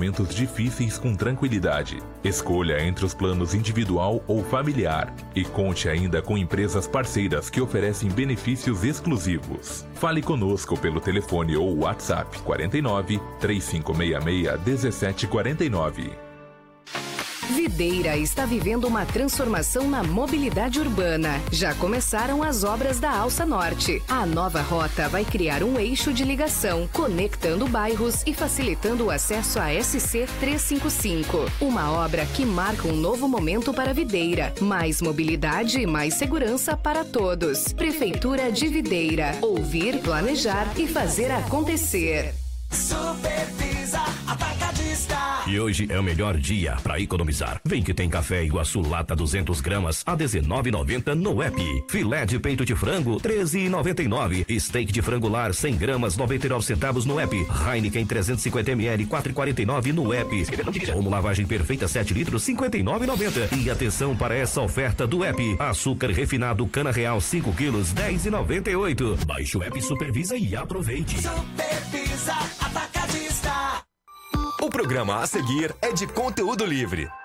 momentos difíceis com tranquilidade. Escolha entre os planos individual ou familiar e conte ainda com empresas parceiras que oferecem benefícios exclusivos. Fale conosco pelo telefone ou WhatsApp 49 3566 1749. Videira está vivendo uma transformação na mobilidade urbana. Já começaram as obras da Alça Norte. A nova rota vai criar um eixo de ligação, conectando bairros e facilitando o acesso à SC 355. Uma obra que marca um novo momento para Videira. Mais mobilidade e mais segurança para todos. Prefeitura de Videira. Ouvir, planejar e fazer acontecer. Supervisa Atacadista. E hoje é o melhor dia para economizar. Vem que tem café Iguaçu lata 200 gramas a R$19,90 no app. Filé de peito de frango R$13,99. Steak de frango lar 100 gramas 99 centavos no app. Heineken 350 ml 4,49 no app. Como lavagem perfeita 7 litros 59,90. E atenção para essa oferta do app. Açúcar refinado cana real 5 quilos 10,98. Baixe o app, supervisa e aproveite. Supervisa Atacadista. O programa a seguir é de conteúdo livre.